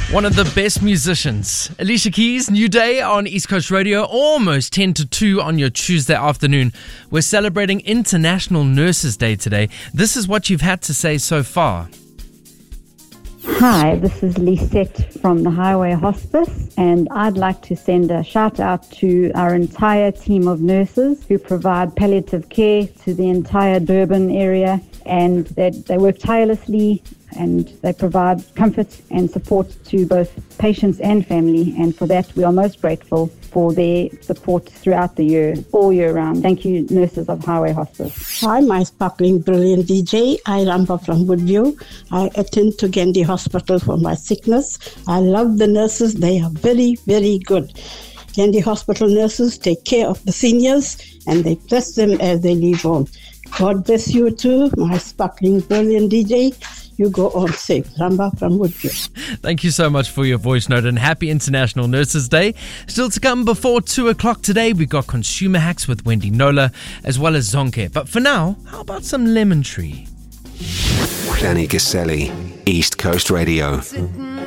One of the best musicians, Alicia Keys, New Day on East Coast Radio, almost 10 to 2 on your Tuesday afternoon. We're celebrating International Nurses Day today. This is what you've had to say so far. Hi, this is Lisette from the Highway Hospice, and I'd like to send a shout out to our entire team of nurses who provide palliative care to the entire Durban area, and they work tirelessly and they provide comfort and support to both patients and family, and for that we are most grateful for their support throughout the year, all year round. Thank you, nurses of Highway Hospice. Hi, my sparkling brilliant DJ. I Ramba from Woodview. I attend to Gandhi Hospital for my sickness. I love the nurses. They are very, very good. Gandhi Hospital nurses take care of the seniors and they bless them as they leave home. God bless you too, my sparkling brilliant DJ. You go on safe. Ramba from Woodview. Thank you so much for your voice note and happy International Nurses Day. Still to come before 2 o'clock today, we've got Consumer Hacks with Wendy Nola as well as Zonke. But for now, how about some Lemon Tree? Danny Caselli, East Coast Radio.